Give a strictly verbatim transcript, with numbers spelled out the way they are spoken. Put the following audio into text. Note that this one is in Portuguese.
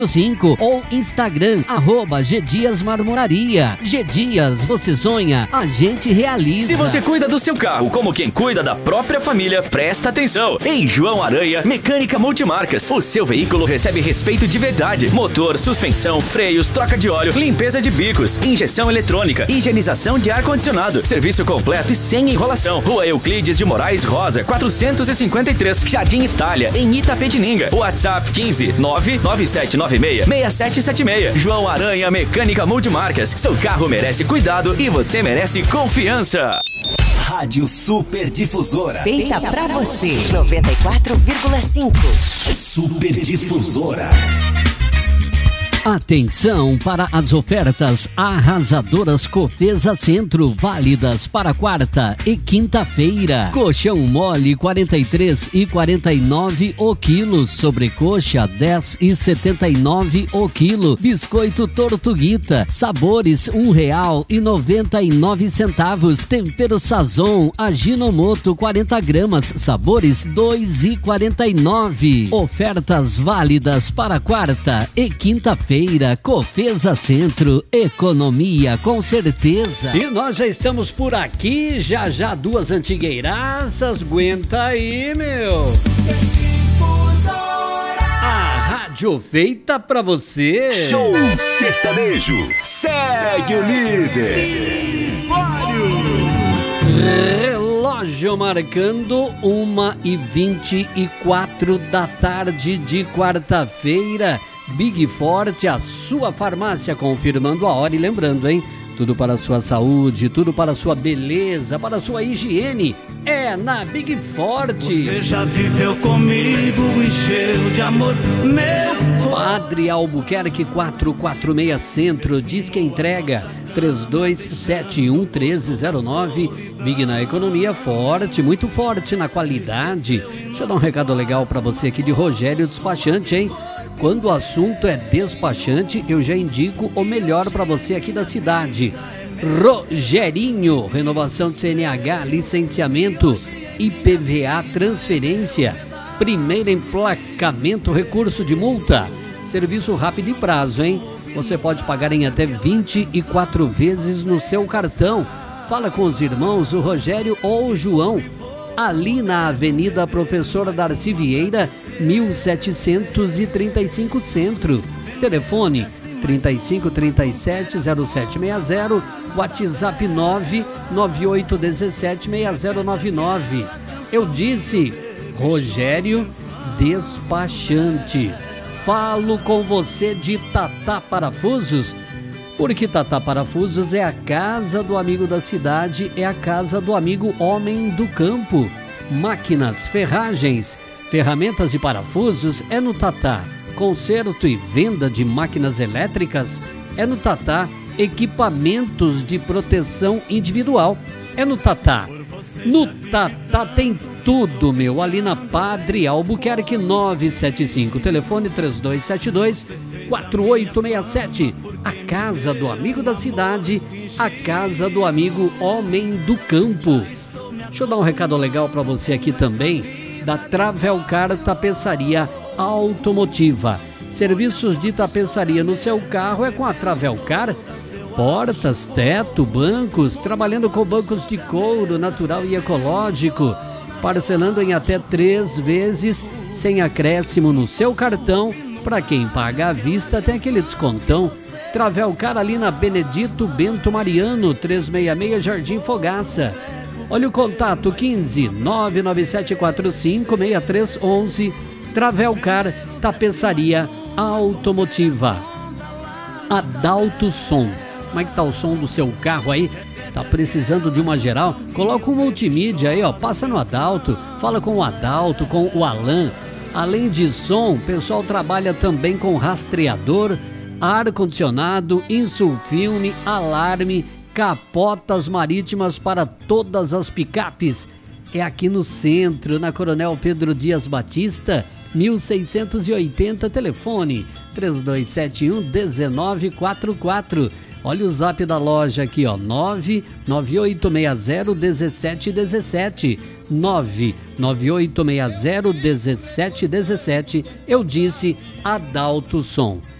cinco ou Instagram, arroba G Dias Marmoraria. G Dias, você sonha, a gente realiza. Se você cuida do seu carro como quem cuida da própria família, presta atenção. Em João Aranha, Mecânica Multimarcas. O seu veículo recebe respeito de verdade. Motor, suspensão, freios, troca de óleo, limpeza de bicos, injeção eletrônica, higienização de ar-condicionado. Serviço completo e sem enrolação. Rua Euclides de Moraes Rosa, quatrocentos e cinquenta e três, Jardim Itália, em Itapetininga. WhatsApp quinze nove nove sete nove seis seis sete sete seis. João Aranha Mecânica Multimarcas. Seu carro merece cuidado e você merece confiança. Rádio Super Difusora. Feita pra você. noventa e quatro vírgula cinco. Super Difusora. Atenção para as ofertas arrasadoras Cofesa Centro, válidas para quarta e quinta-feira. Colchão mole quarenta e três e quarenta e nove o quilo, sobrecoxa dez e setenta e nove o quilo, biscoito Tortuguita, sabores um real e noventa e nove centavos, tempero Sazon Aginomoto quarenta gramas, sabores dois e quarenta e nove. Ofertas válidas para quarta e quinta-feira. Feira Cofesa Centro, economia com certeza. E nós já estamos por aqui, já já duas antigueiraças, aguenta aí, meu. A rádio feita pra você. Show sertanejo, segue o líder. Relógio marcando uma e vinte e quatro da tarde de quarta-feira. Big Forte, a sua farmácia, confirmando a hora e lembrando, hein? Tudo para a sua saúde, tudo para a sua beleza, para a sua higiene. É na Big Forte. Você já viveu comigo um cheiro de amor, meu corpo. Padre Albuquerque quatrocentos e quarenta e seis Centro, diz que entrega três dois sete um um três zero nove. Big na economia, forte, muito forte na qualidade. Deixa eu dar um recado legal para você aqui de Rogério Despachante, hein? Quando o assunto é despachante, eu já indico o melhor para você aqui da cidade. Rogerinho, renovação de C N H, licenciamento, I P V A, transferência, primeiro emplacamento, recurso de multa, serviço rápido e prazo, hein? Você pode pagar em até vinte e quatro vezes no seu cartão. Fala com os irmãos, o Rogério ou o João, ali na Avenida Professor Darcy Vieira, mil setecentos e trinta e cinco Centro. Telefone trinta e cinco, trinta e sete, zero sete seis zero, WhatsApp nove nove oito um sete seis zero nove nove. Eu disse Rogério Despachante. Falo com você de Tatá Parafusos, porque Tatá Parafusos é a casa do amigo da cidade, é a casa do amigo homem do campo. Máquinas, ferragens, ferramentas e parafusos é no Tatá. Conserto e venda de máquinas elétricas é no Tatá. Equipamentos de proteção individual é no Tatá. No Tatá tem tudo, meu, ali na Padre Albuquerque novecentos e setenta e cinco, telefone três dois sete dois quatro oito seis sete. A casa do amigo da cidade, a casa do amigo homem do campo. Deixa eu dar um recado legal para você aqui também, da Travelcar Tapeçaria Automotiva. Serviços de tapeçaria no seu carro é com a Travelcar. Portas, teto, bancos, trabalhando com bancos de couro natural e ecológico, parcelando em até três vezes, sem acréscimo no seu cartão. Para quem paga à vista tem aquele descontão. Travelcar ali na Benedito Bento Mariano, trezentos e sessenta e seis, Jardim Fogaça. Olha o contato, quinze, nove nove sete quatro cinco, seis três um um. Travelcar Tapeçaria Automotiva. Adalto Som. Como é que tá o som do seu carro aí? Tá precisando de uma geral? Coloca um multimídia aí, ó. Passa no Adalto, fala com o Adalto, com o Alan. Além de som, o pessoal trabalha também com rastreador, ar-condicionado, insulfilme, alarme, capotas marítimas para todas as picapes. É aqui no centro, na Coronel Pedro Dias Batista, mil seiscentos e oitenta, telefone três dois sete um, um nove quatro quatro. Olha o zap da loja aqui, ó, nove nove oito seis zero um sete um sete, nove nove oito seis zero um sete um sete. Eu disse Adalto Som.